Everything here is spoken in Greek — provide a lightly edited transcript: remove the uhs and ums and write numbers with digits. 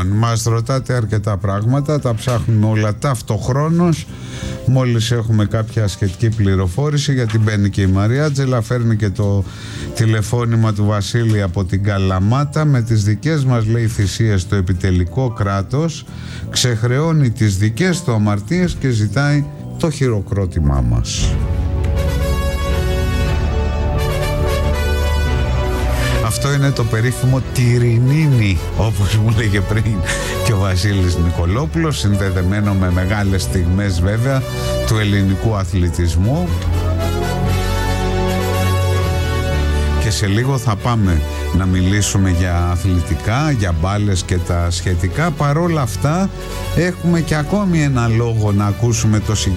Λοιπόν, μας ρωτάτε αρκετά πράγματα, τα ψάχνουμε όλα ταυτοχρόνως. Μόλις έχουμε κάποια σχετική πληροφόρηση, γιατί μπαίνει και η Μαριάτζελα, φέρνει και το τηλεφώνημα του Βασίλη από την Καλαμάτα. Με τις δικές μας, λέει, θυσίες το επιτελικό κράτος ξεχρεώνει τις δικές του αμαρτίες και ζητάει το χειροκρότημά μας. Αυτό είναι το περίφημο τυρινίνι, όπως μου λέγε πριν και ο Βασίλης Νικολόπουλος, συνδεδεμένο με μεγάλες στιγμές βέβαια του ελληνικού αθλητισμού. Και σε λίγο θα πάμε να μιλήσουμε για αθλητικά, για μπάλες και τα σχετικά. Παρόλα αυτά έχουμε και ακόμη ένα λόγο να ακούσουμε το συγκεκριμένο